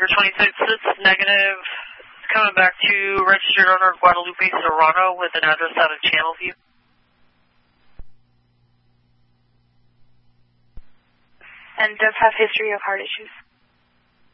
Victor 26, it's negative. It's coming back to registered owner Guadalupe Serrano with an address out of Channelview. And does have history of heart issues.